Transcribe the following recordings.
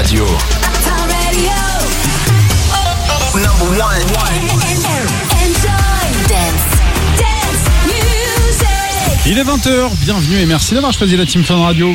Radio. Number one. Il est 20h, bienvenue et merci d'avoir choisi la Team Fun Radio.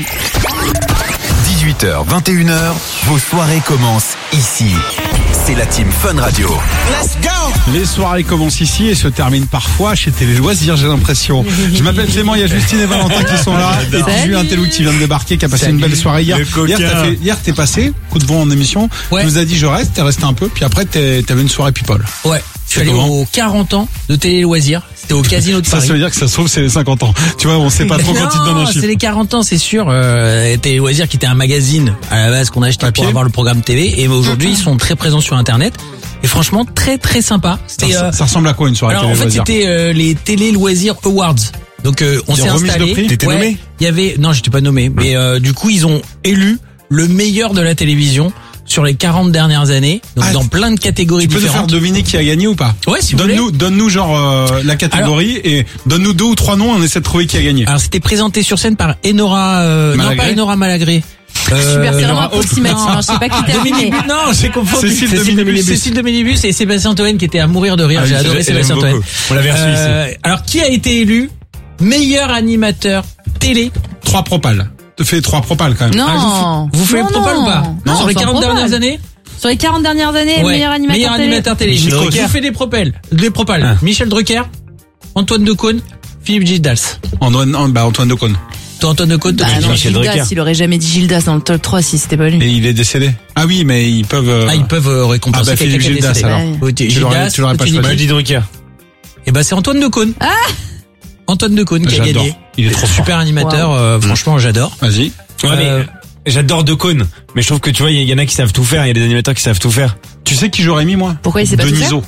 18h, 21h, vos soirées commencent ici. C'est la Team Fun Radio. Let's go! Les soirées commencent ici et se terminent parfois chez Télé Loisirs, j'ai l'impression. Je m'appelle Clément, il y a Justine et Valentin qui sont là. Et puis Julien Tellou qui vient de débarquer, qui a passé une belle soirée hier. Hier t'es passé, coup de vent en émission. Ouais. Tu nous as dit je reste, t'es resté un peu, puis après t'avais une soirée people. Ouais. Je suis allé aux 40 ans de Télé Loisirs. C'était au Casino de Paris. Ça veut dire que ça se trouve c'est les 50 ans. Tu vois, on sait pas trop quand ils te donnent un chiffre. C'est les 40 ans, c'est sûr. Télé Loisirs qui était un magazine à la base qu'on a acheté pour avoir le programme TV. Et aujourd'hui, ils sont très présents sur Internet. Et franchement, très très sympa. Ça ressemble à quoi une soirée Télé Loisirs? En fait, c'était les Télé Loisirs Awards. Donc on s'est installé. T'étais nommé? Il y avait j'étais pas nommé, mais du coup ils ont élu le meilleur de la télévision sur les 40 dernières années, donc dans plein de catégories différentes. Tu peux nous faire deviner qui a gagné ou pas? Ouais, si vous voulez. Donne-nous genre la catégorie et donne-nous 2 ou 3 noms, on essaie de trouver qui a gagné. Alors c'était présenté sur scène par Enora non pas Enora Malagré. Super, c'est vraiment approximatif. Je sais pas qui t'a mais... Non, j'ai confondu. Cécile de Minibus et Sébastien Toen qui était à mourir de rire. J'ai adoré Sébastien Toen. On l'avait reçu ici. Alors qui a été élu meilleur animateur télé? 3 propales. Tu fais 3 propales quand même. Non. Vous faites propales ou pas? Non, sur les 40 dernières années? Sur les 40 dernières années, meilleur animateur télé. Je vous fais des propales. Michel Drucker, Antoine Decaune, Philippe Gildas. Antoine Decaune. Antoine Decaune, Michel Drucker. Il aurait jamais dit Gildas dans le top 3 si c'était pas lui. Et il est décédé. Ah oui, mais ils peuvent. Ils peuvent récompenser Philippe Gildas alors. Gildas, tu l'aurais pas choisi. Moi je dis Drucker. Et c'est Antoine Decaune. Antoine Decaune qui a gagné. Il est trop super animateur. Franchement, j'adore. Vas-y. Ouais, mais j'adore Decaune, mais je trouve que tu vois, il y en a qui savent tout faire, il y a des animateurs qui savent tout faire. Tu sais qui j'aurais mis moi? Pourquoi il sait pas tout faire?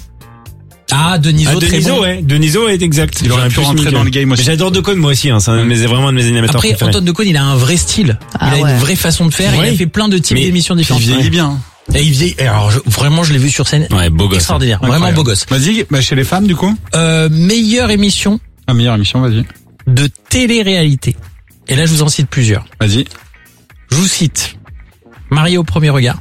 Deniso, Deniso est exact. Il aurait pu rentrer dans le game aussi. J'adore Decaune moi aussi, c'est vraiment un de mes animateurs préférés. Après, Antoine Decaune, il a un vrai style. Il a une vraie façon de faire. Il a fait plein de types d'émissions différentes. Il vieillit bien. Et il vieillit. Alors, vraiment, je l'ai vu sur scène. Ouais, beau gosse. Extraordinaire. Vraiment beau gosse. Vas-y, chez les femmes, du coup. Meilleure émission. Meilleure émission, vas-y. De télé-réalité. Et là, je vous en cite plusieurs. Vas-y. Je vous cite Marié au premier regard.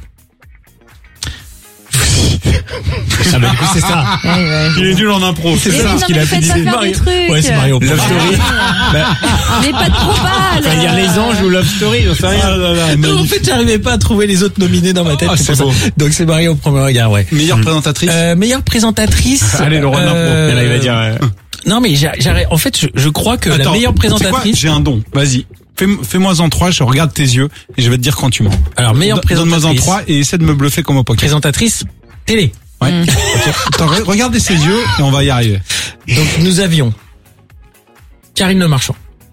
Ah bah du coup c'est ça. Il est nul en impro. C'est ça ce qu'il a fait. Ouais, c'est Mario. Love Story. Mais pas de propale. Enfin, dire les anges ou Love Story, j'en sais rien. En fait, j'arrivais pas à trouver les autres nominés dans ma tête. C'est beau. Donc c'est Mario au premier regard, ouais. Meilleure présentatrice. Meilleure présentatrice. Allez, le roi de l'impro. Il va dire. Non mais en fait, je crois que la meilleure présentatrice. J'ai un don. Vas-y. Fais-moi en 3, je regarde tes yeux et je vais te dire quand tu mens. Alors meilleure présentatrice. Donne-moi en 3 et essaie de me bluffer comme au poker. Présentatrice télé. Ouais. Attends, regardez ses yeux et on va y arriver. Donc nous avions Karine Le Marchand.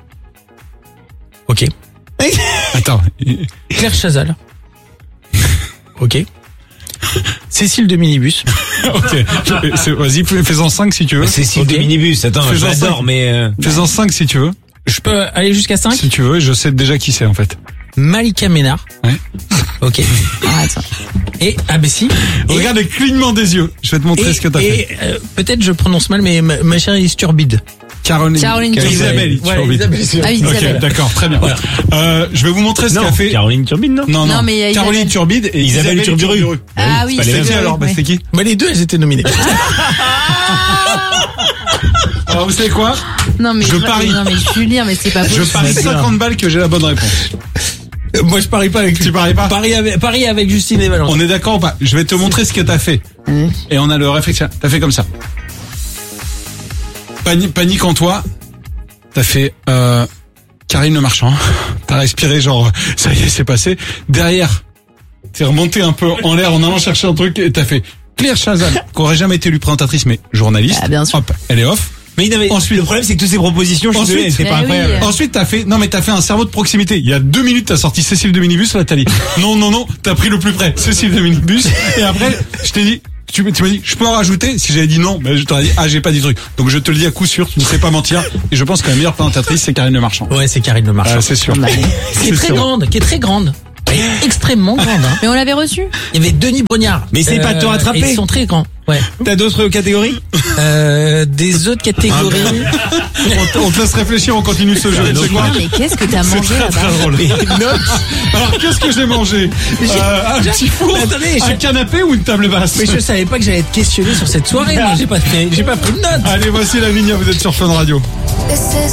Ok. Attends. Claire Chazal. Ok. Cécile de Minibus. Ok. Vas-y, fais-en 5 si tu veux. Cécile de Minibus, attends, j'adore, mais... Fais-en 5 si tu veux. Je peux aller jusqu'à 5? Si tu veux, je sais déjà qui c'est en fait. Malika Ménard. Ouais. Ok. Attends. Et si. Regarde le clignement des yeux. Je vais te montrer ce que t'as fait. Et peut-être je prononce mal, mais ma chère Isturbide. Caroline Isabelle Iturbide. Ok, d'accord, très bien. Voilà. Je vais vous montrer ce qu'a fait. Caroline Turbide, non? Non, mais Caroline Iturbide et Isabelle Turburu. Ah oui, c'est qui alors? C'était qui? Les deux, elles étaient nominées. Alors vous savez quoi? Non mais parie. Non mais Julien, mais c'est pas possible. Je parie 50 balles que j'ai la bonne réponse. Moi je parie pas avec Tu paries pas? Parie avec Justine et Valentin. On est d'accord ou pas? Je vais te montrer ce que t'as fait. Et on a le réflexe. T'as fait comme ça. Panique en toi. T'as fait Karine Le Marchand. T'as respiré genre ça y est, c'est passé. Derrière, t'es remonté un peu en l'air en allant chercher un truc et t'as fait Claire Chazal, qui aurait jamais été élue présentatrice mais journaliste. Ah, bien sûr. Hop, elle est off. Mais ensuite, le problème c'est que toutes ces propositions, c'est pas incroyable. Oui. Ensuite, t'as fait un cerveau de proximité. Il y a 2 minutes, t'as sorti Cécile de Minibus, là t'as dit non, t'as pris le plus près, Cécile de Minibus. Et après, je t'ai dit, tu m'as dit, je peux en rajouter. Si j'avais dit non, je t'aurais dit j'ai pas dit truc. Donc je te le dis à coup sûr, tu ne sais pas mentir. Et je pense que la meilleure présentatrice c'est Karine Le Marchand. Ouais, c'est Karine Le Marchand. C'est sûr. Qui est très grande. Extrêmement extrêmement grande. Hein. Mais on l'avait reçu. Il y avait Denis Brognard. Mais essaye pas de te rattraper. Ils sont très grands. Ouais. T'as d'autres catégories? Des autres catégories. On te laisse réfléchir, on continue ce jeu. C'est quoi? Mais qu'est-ce que t'as mangé là-bas? Alors, qu'est-ce que j'ai mangé? Un petit four, un canapé ou une table basse? Mais je savais pas que j'allais être questionné sur cette soirée. Moi, j'ai pas pris de notes. Allez, voici la ligne, vous êtes sur Fun Radio. This is